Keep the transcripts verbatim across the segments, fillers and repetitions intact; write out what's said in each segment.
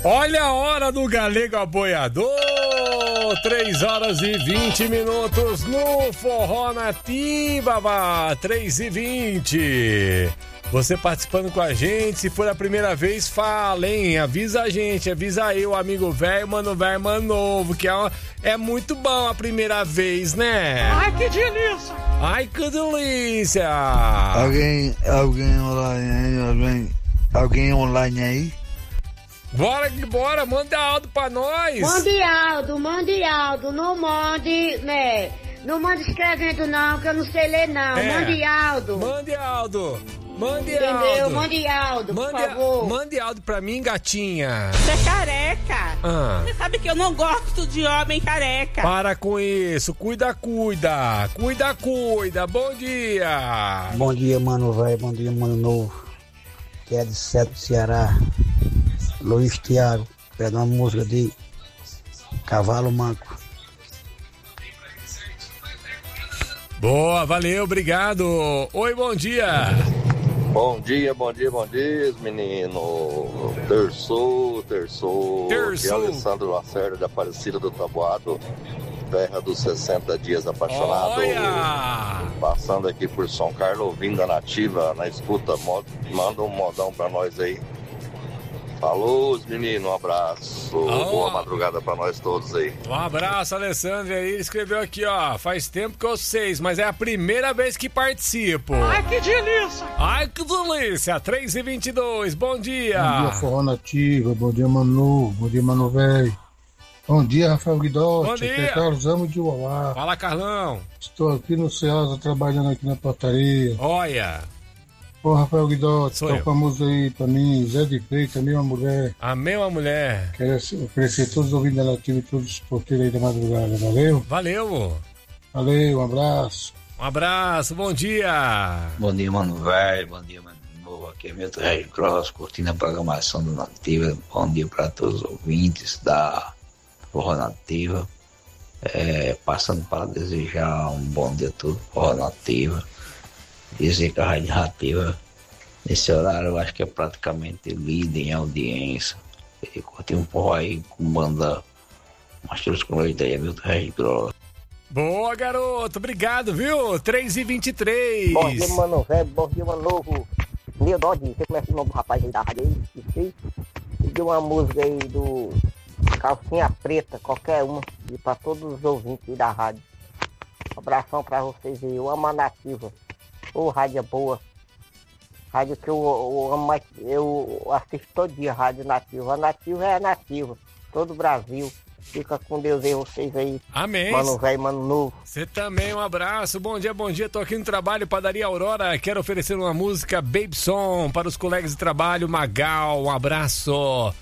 Olha a hora do Galego Aboiador, três horas e vinte minutos no Forró Nativa, três e vinte. Você participando com a gente, se for a primeira vez, fala, hein? Avisa a gente, avisa eu, amigo velho, mano velho, mano novo, que é, uma, é muito bom a primeira vez, né? Ai, que delícia! Ai, que delícia! Alguém, alguém online aí, alguém, alguém online aí? Bora, bora, manda Aldo pra nós! Mande Aldo, mande Aldo, não mande, né? Não mande escrevendo não, que eu não sei ler não. É. Mande Aldo. Mande Aldo. Mande Entendeu? Aldo. Mande Aldo, mande, por favor. Mande Aldo pra mim, gatinha. Você é careca. Ah. Você sabe que eu não gosto de homem careca. Para com isso. Cuida, cuida. Cuida, cuida. Bom dia. Bom dia, mano velho. Bom dia, mano novo. Que é de Sete do Ceará. Luiz Thiago. Pede uma música de Cavalo Manco. Boa, valeu, obrigado. Oi, bom dia. Bom dia, bom dia, bom dia, menino. Terçou, terçou. Terçou. Aqui é Alessandro Lacerda de Aparecida do Taboado, terra dos sessenta dias apaixonado. Olha! Passando aqui por São Carlos, ouvindo a Nativa na escuta. Manda um modão pra nós aí. Falou, menino, um abraço. Oh. Boa madrugada pra nós todos aí. Um abraço, Alessandro. Ele escreveu aqui, ó. Faz tempo que eu sei, mas é a primeira vez que participo. Ai, que delícia! Ai, que delícia! três e vinte e dois, bom dia! Bom dia, Forró Nativa. Bom dia, Manu. Bom dia, Mano Velho. Bom dia, Rafael Guidotti. Bom dia. Aqui é Carlos Amo de Uauá. Fala, Carlão. Estou aqui no Ceasa, trabalhando aqui na portaria. Olha. Ô, Rafael Guidotti, Sou toca a música aí pra mim, Zé de Freitas, a mesma mulher. A mesma mulher. Quero oferecer todos os ouvintes da Nativa e todos os porteiros aí da madrugada, valeu? Valeu. Valeu, um abraço. Um abraço, bom dia. Bom dia, mano velho, bom dia, mano novo. Aqui é Milton Regis Cross, curtindo a programação do Nativa. Bom dia pra todos os ouvintes da Forró Nativa. É, passando para desejar um bom dia a todos, Forró Nativa. Dizer que a Rádio Nativa, nesse horário, eu acho que é praticamente líder em audiência. Eu curti um forró aí com banda Mastros com Leite aí, Milton Regis Cross. Boa, garoto, obrigado, viu? três e vinte e três. Bom dia, mano velho, bom dia, mano novo. Meu Dodge, você conhece o nome do rapaz aí da rádio aí? Esqueci. Pediu uma música aí do Calcinha Preta, qualquer uma, e pra todos os ouvintes aí da rádio. Um abração pra vocês aí, eu amo a Nativa. Ô, oh, rádio boa. Rádio que eu, eu amo, eu assisto todo dia, Rádio Nativa. A Nativa é a Nativa, todo o Brasil. Fica com Deus aí, vocês aí. Amém. Mano velho, mano novo. Você também, um abraço. Bom dia, bom dia. Tô aqui no trabalho, Padaria Aurora. Quero oferecer uma música Baby Song para os colegas de trabalho. Magal, um abraço.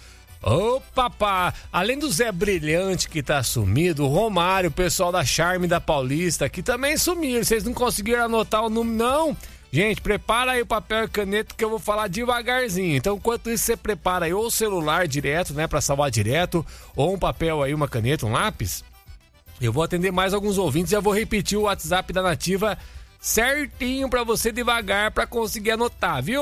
Ô, papá, além do Zé Brilhante que tá sumido, o Romário, o pessoal da Charme da Paulista, que também sumiram. Vocês não conseguiram anotar o número, não? Gente, prepara aí o papel e caneta que eu vou falar devagarzinho. Então, enquanto isso, você prepara aí ou o celular direto, né, pra salvar direto, ou um papel aí, uma caneta, um lápis. Eu vou atender mais alguns ouvintes e já vou repetir o WhatsApp da Nativa certinho pra você devagar pra conseguir anotar, viu?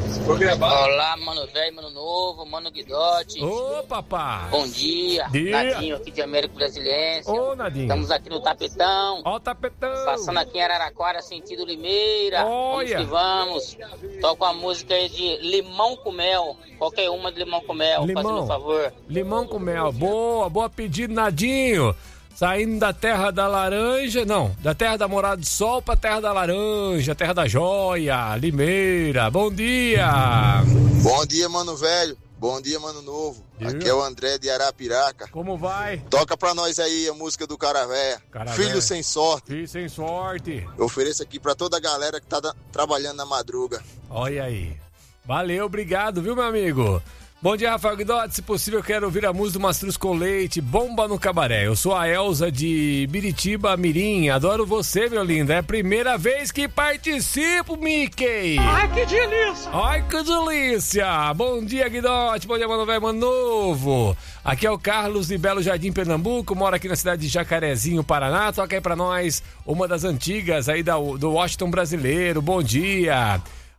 Olá, mano velho, mano novo, mano Guidotti. Ô, papá. Bom dia. dia. Nadinho aqui de América Brasiliense. Ô, Nadinho. Estamos aqui no Tapetão. Ó o Tapetão. Passando aqui em Araraquara, sentido Limeira. Olha. Vamos que vamos. Toca uma música aí de limão com mel. Qualquer uma de limão com mel, limão. fazendo um favor. Limão com mel. Boa, boa pedido, Nadinho. Saindo da terra da laranja, não, da terra da Morada do Sol pra terra da laranja, terra da joia, Limeira. Bom dia! Bom dia, mano velho. Bom dia, mano novo. Dia. Aqui é o André de Arapiraca. Como vai? Toca pra nós aí a música do Caravéia. Caravéia. Filho sem sorte. Filho sem sorte. Eu ofereço aqui pra toda a galera que tá da... trabalhando na madruga. Olha aí. Valeu, obrigado, viu, meu amigo? Bom dia, Rafael Guidotti. Se possível, eu quero ouvir a música do Mastruz com Leite, Bomba no Cabaré. Eu sou a Elza de Biritiba Mirim. Adoro você, meu lindo. É a primeira vez que participo, Mickey. Ai, que delícia. Ai, que delícia. Bom dia, Guidotti. Bom dia, mano velho, mano novo. Aqui é o Carlos de Belo Jardim, Pernambuco. Mora aqui na cidade de Jacarezinho, Paraná. Toca aí pra nós uma das antigas aí da, do Washington brasileiro. Bom dia.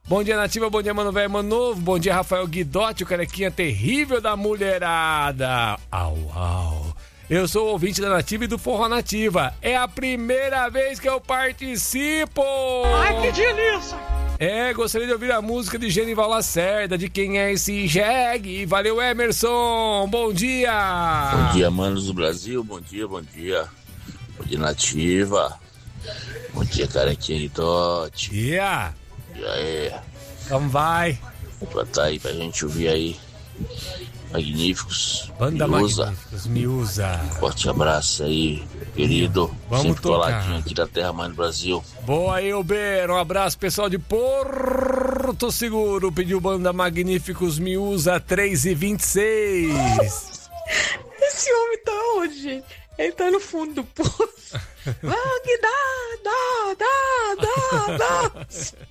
Bom dia, Nativa, bom dia, Mano Velho, Mano Novo. Bom dia, Rafael Guidotti, o carequinha terrível da mulherada. Au, au. Eu sou o ouvinte da Nativa e do Forró Nativa. É a primeira vez que eu participo. Ai, que delícia. É, gostaria de ouvir a música de Genival Lacerda, de Quem é esse jegue. Valeu, Emerson. Bom dia. Bom dia, manos do Brasil. Bom dia, bom dia. Bom dia, Nativa. Bom dia, carequinha Guidotti. Yeah. E aí? Como vai? Pra tá aí pra gente ouvir aí. Magníficos. Banda Miúza. Magníficos, Miúza. Forte abraço aí, querido. Vamos Sempre tocar. coladinho aqui da Terra Mais do Brasil. Boa, Elber. Um abraço, pessoal de Porto Seguro. Pediu Banda Magníficos, Miúza, três e vinte e seis. Esse homem tá onde, gente? Ele tá no fundo do poço. Vamos que dá, dá, dá, dá, dá.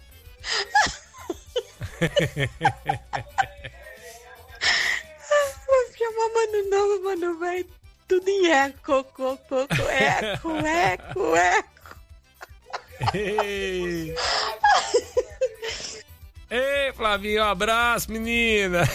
Vou chamar Mano Novo, Mano Velho. Tudo em eco, coco, coco, eco, eco, eco. Ei. Ei, Flavinho, um abraço, menina.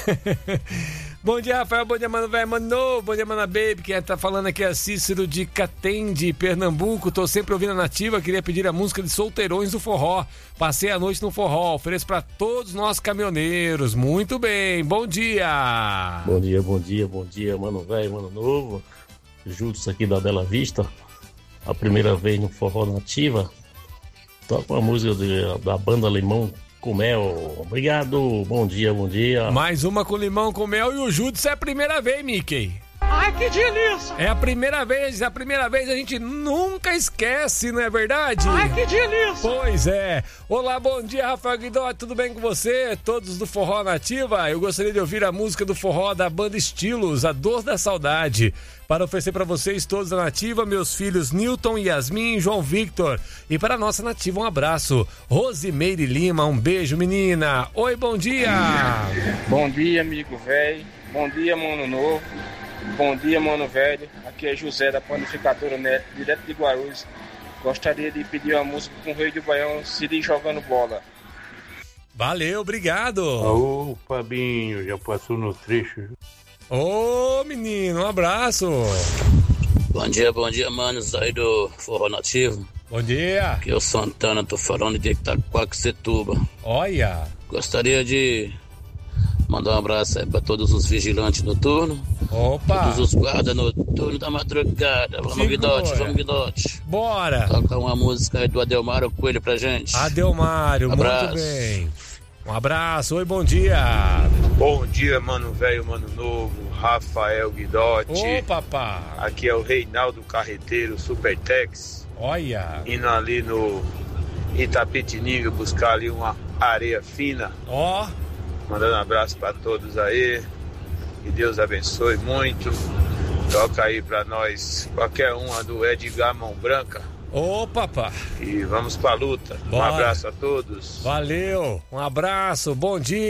Bom dia, Rafael, bom dia, Mano Velho, Mano Novo, bom dia, Mana Baby. Quem tá falando aqui é Cícero de Catende, Pernambuco. Tô sempre ouvindo a Nativa, queria pedir a música de Solteirões do Forró. Passei a noite no forró, ofereço pra todos nós caminhoneiros. Muito bem, bom dia. Bom dia, bom dia, bom dia, Mano Velho, Mano Novo. Juntos aqui da Bela Vista, a primeira vez no Forró Nativa. Toca uma música de, da banda Limão com Mel. Obrigado, bom dia, bom dia. Mais uma com limão com mel e o Júdice é a primeira vez, Mickey. Ai, que delícia. É a primeira vez, a primeira vez a gente nunca esquece, não é verdade? Ai, que delícia. Pois é. Olá, bom dia, Rafael Guidotti, tudo bem com você? Todos do Forró Nativa? Eu gostaria de ouvir a música do forró da banda Estilos, A Dor da Saudade, para oferecer para vocês todos da Nativa, meus filhos Newton, Yasmin e João Victor. E para a nossa Nativa, um abraço. Rosimeire Lima, um beijo, menina. Oi, bom dia. Bom dia, amigo velho. Bom dia, Mano Novo. Bom dia, Mano Velho. Aqui é José da Panificadora Neto, direto de Guarulhos. Gostaria de pedir uma música com o Rei do Baião, Siri jogando bola. Valeu, obrigado. Ô, Fabinho, já passou no trecho. Ô, menino, um abraço. Bom dia, bom dia, manos aí do Forró Nativo. Bom dia. Aqui é o Santana, tô falando de Itaquaquecetuba. Olha. Gostaria de mandar um abraço aí pra todos os vigilantes noturnos. Opa. Todos os guardas noturnos da madrugada. Vamos, Guidotti, vamos, Guidotti. Bora. Toca uma música aí do Adelmário Coelho pra gente. Adelmário, abraço. Muito bem. Um abraço, oi, bom dia. Bom dia, Mano Velho, Mano Novo, Rafael Guidotti. Ô, papá. Aqui é o Reinaldo Carreteiro, Supertex. Olha. Indo ali no Itapetininga buscar ali uma areia fina. Ó. Mandando um abraço pra todos aí. Que Deus abençoe muito. Toca aí pra nós qualquer uma do Edgar Mão Branca. Ô, papá. E vamos pra luta. Bora. Um abraço a todos. Valeu, um abraço, bom dia.